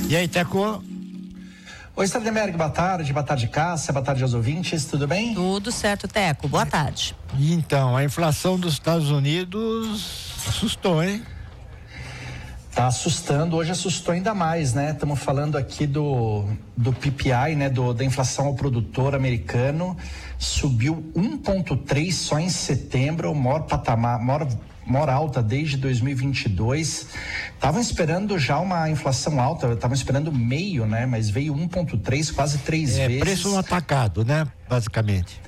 E aí, Teco? Oi, Sardenberg, boa tarde, Cássia, boa tarde aos ouvintes, tudo bem? Tudo certo, Teco, boa tarde. E então, a inflação dos Estados Unidos assustou, hein? Tá assustando, hoje assustou ainda mais, né? Estamos falando aqui do PPI, né? Da inflação ao produtor americano, subiu 1,3 só em setembro, o maior patamar, maior alta desde 2022. Estavam esperando já uma inflação alta, estavam esperando meio, né? Mas veio 1,3, quase 3 vezes. Preço no atacado, né? Basicamente.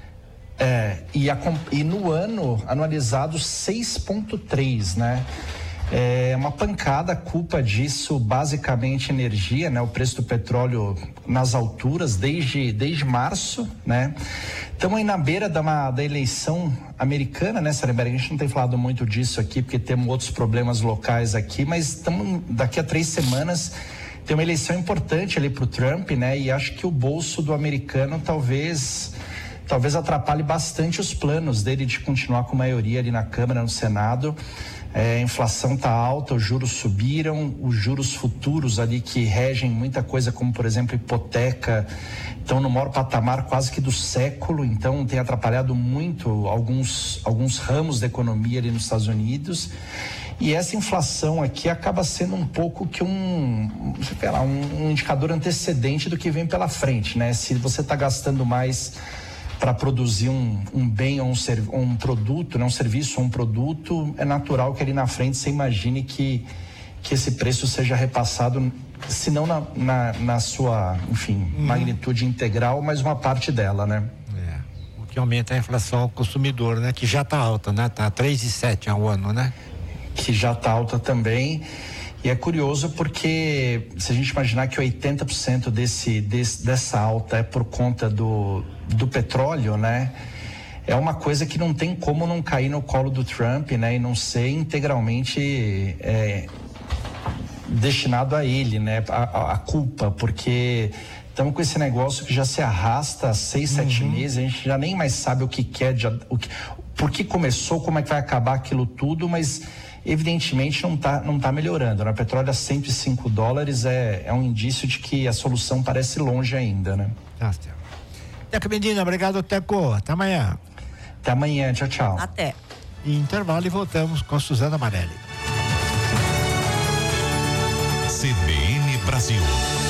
E no ano anualizado 6,3, né? É uma pancada, a culpa disso basicamente energia, né? O preço do petróleo nas alturas desde março, né? Estamos aí na beira da eleição americana, né, Sardenberg? A gente não tem falado muito disso aqui porque temos outros problemas locais aqui, mas estamos daqui a 3 semanas tem uma eleição importante ali para o Trump, né? E acho que o bolso do americano talvez atrapalhe bastante os planos dele de continuar com maioria ali na Câmara, no Senado. A inflação está alta, os juros subiram, os juros futuros ali que regem muita coisa, como por exemplo hipoteca, estão no maior patamar quase que do século, então tem atrapalhado muito alguns ramos da economia ali nos Estados Unidos. E essa inflação aqui acaba sendo um pouco que um indicador antecedente do que vem pela frente, né? Se você está gastando mais para produzir um bem ou um produto, né, um serviço ou um produto, é natural que ali na frente você imagine que esse preço seja repassado, se não na sua, enfim, magnitude integral, mas uma parte dela, né? O que aumenta a inflação ao consumidor, né? Que já está alta, né? Tá 3,7 ao ano, né? Que já está alta também. E é curioso porque se a gente imaginar que 80% dessa alta é por conta do petróleo, né? É uma coisa que não tem como não cair no colo do Trump, né? E não ser integralmente destinado a ele, né? A culpa, porque estamos com esse negócio que já se arrasta há 6, 7 meses, a gente já nem mais sabe o que quer, por que começou, como é que vai acabar aquilo tudo, mas evidentemente não tá melhorando, né? O petróleo a $105 é um indício de que a solução parece longe ainda, né? Teco Medina, obrigado, Teco. Até amanhã. Até amanhã, tchau, tchau. Até. Intervalo e voltamos com Suzana Marelli. CBN Brasil.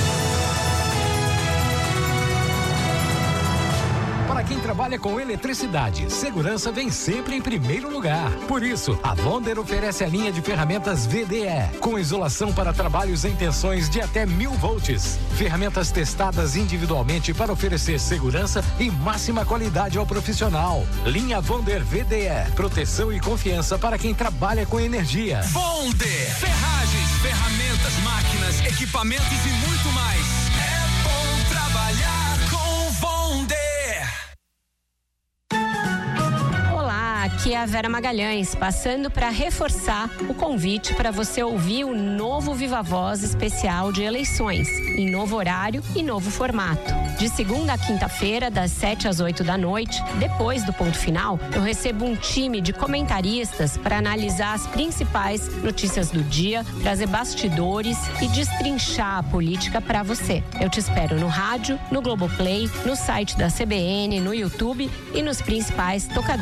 Para quem trabalha com eletricidade, segurança vem sempre em primeiro lugar. Por isso, a Wonder oferece a linha de ferramentas VDE, com isolação para trabalhos em tensões de até 1000 volts. Ferramentas testadas individualmente para oferecer segurança e máxima qualidade ao profissional. Linha Wonder VDE, proteção e confiança para quem trabalha com energia. Wonder, ferragens, ferramentas, máquinas, equipamentos e muito mais. É bom trabalhar com Wonder. Aqui é a Vera Magalhães, passando para reforçar o convite para você ouvir o novo Viva Voz especial de eleições, em novo horário e novo formato. De segunda a quinta-feira, das 7 às 8 da noite, depois do ponto final, eu recebo um time de comentaristas para analisar as principais notícias do dia, trazer bastidores e destrinchar a política para você. Eu te espero no rádio, no Globoplay, no site da CBN, no YouTube e nos principais tocadores